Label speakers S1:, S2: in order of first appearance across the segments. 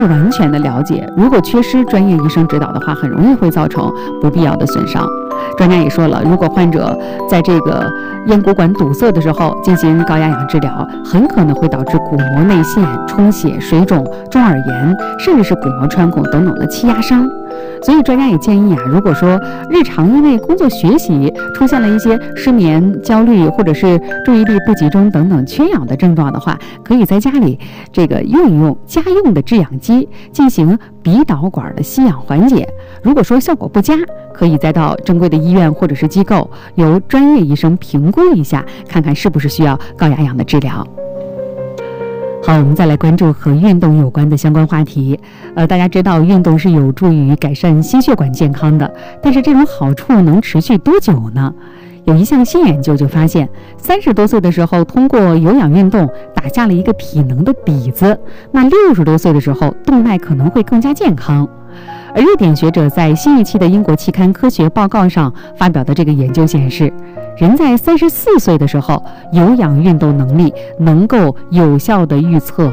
S1: 完全的了解，如果缺失专业医生指导的话，很容易会造成不必要的损伤。专家也说了，如果患者在这个咽鼓管堵塞的时候进行高压氧治疗，很可能会导致鼓膜内陷、充血、水肿、中耳炎，甚至是鼓膜穿孔等等的气压伤。所以专家也建议如果说日常因为工作学习出现了一些失眠、焦虑或者是注意力不集中等等缺氧的症状的话，可以在家里用一用家用的制氧机进行鼻导管的吸氧缓解。如果说效果不佳，可以再到正规的医院或者是机构由专业医生评估一下，看看是不是需要高压氧的治疗。好，我们再来关注和运动有关的相关话题。大家知道运动是有助于改善心血管健康的，但是这种好处能持续多久呢？有一项新研究就发现，30多岁的时候通过有氧运动打下了一个体能的底子，那60多岁的时候动脉可能会更加健康。而瑞典学者在新一期的英国期刊《科学报告》上发表的这个研究显示，人在34岁的时候，有氧运动能力能够有效地预测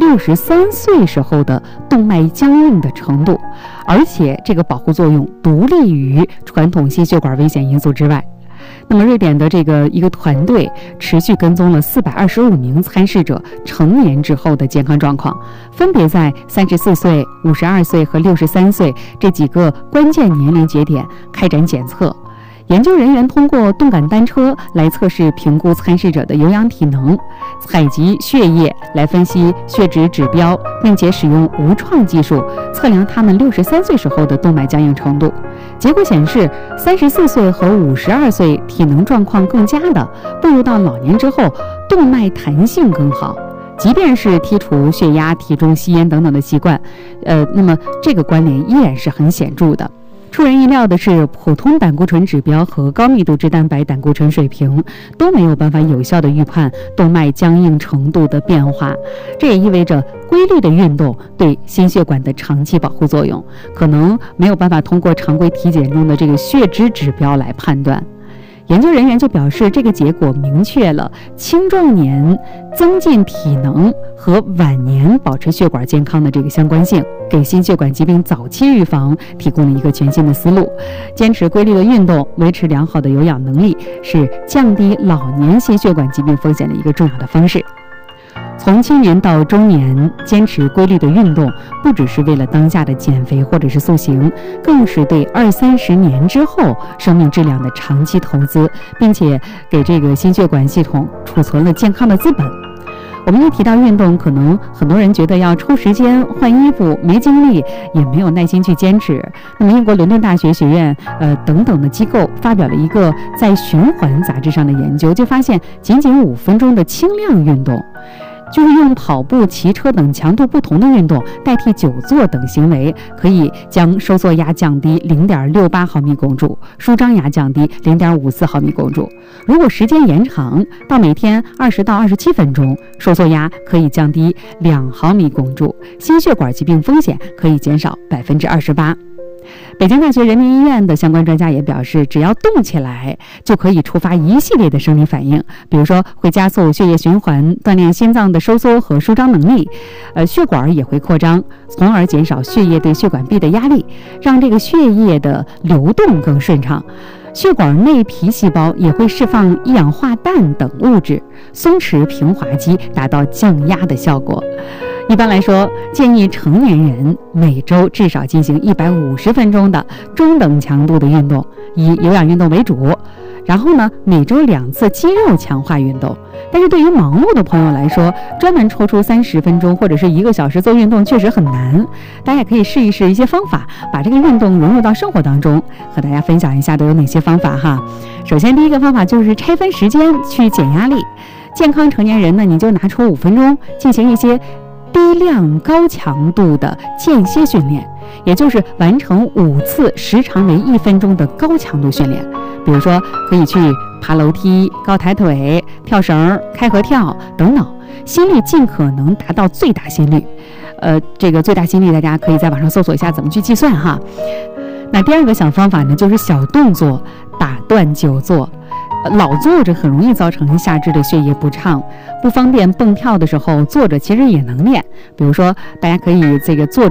S1: 63岁时候的动脉僵硬的程度，而且这个保护作用独立于传统心血管危险因素之外。那么瑞典的一个团队持续跟踪了425名参试者成年之后的健康状况，分别在34岁、52岁和63岁这几个关键年龄节点开展检测。研究人员通过动感单车来测试评估参试者的有氧体能，采集血液来分析血脂指标，并且使用无创技术测量他们63岁时候的动脉僵硬程度。结果显示，34岁和52岁体能状况更佳的，步入到老年之后，动脉弹性更好。即便是剔除血压、体重、吸烟等等的习惯，那么这个关联依然是很显著的。出人意料的是，普通胆固醇指标和高密度脂蛋白胆固醇水平都没有办法有效地预判动脉僵硬程度的变化。这也意味着规律的运动对心血管的长期保护作用，可能没有办法通过常规体检中的这个血脂指标来判断。研究人员就表示，这个结果明确了青壮年增进体能和晚年保持血管健康的这个相关性，给心血管疾病早期预防提供了一个全新的思路。坚持规律的运动，维持良好的有氧能力，是降低老年心血管疾病风险的一个重要的方式。从青年到中年，坚持规律的运动，不只是为了当下的减肥或者是塑形，更是对20-30年之后生命质量的长期投资，并且给这个心血管系统储存了健康的资本。我们一提到运动，可能很多人觉得要抽时间换衣服，没精力，也没有耐心去坚持。那么英国伦敦大学学院等等的机构发表了一个在《循环》杂志上的研究，就发现仅仅5分钟的轻量运动，就是用跑步、骑车等强度不同的运动代替久坐等行为，可以将收缩压降低0.68毫米汞柱，舒张压降低0.54毫米汞柱。如果时间延长到每天20到27分钟，收缩压可以降低2毫米汞柱，心血管疾病风险可以减少28%。北京大学人民医院的相关专家也表示，只要动起来就可以触发一系列的生理反应，比如说会加速血液循环，锻炼心脏的收缩和舒张能力，血管也会扩张，从而减少血液对血管壁的压力，让这个血液的流动更顺畅。血管内皮细胞也会释放一氧化氮等物质，松弛平滑肌，达到降压的效果。一般来说，建议成年人每周至少进行150分钟的中等强度的运动，以有氧运动为主。然后呢，每周2次肌肉强化运动。但是对于忙碌的朋友来说，专门抽出30分钟或者是1个小时做运动确实很难。大家也可以试一试一些方法，把这个运动融入到生活当中。和大家分享一下都有哪些方法哈。首先，第一个方法就是拆分时间去减压力。健康成年人呢，你就拿出5分钟进行一些低量高强度的间歇训练，也就是完成5次时长为1分钟的高强度训练。比如说可以去爬楼梯、高抬腿、跳绳、开合跳等等，心率尽可能达到最大心率。这个最大心率大家可以在网上搜索一下怎么去计算哈。那第二个小方法呢，就是小动作打断久坐。老坐着很容易造成下肢的血液不畅，不方便蹦跳的时候，坐着其实也能练。比如说，大家可以坐着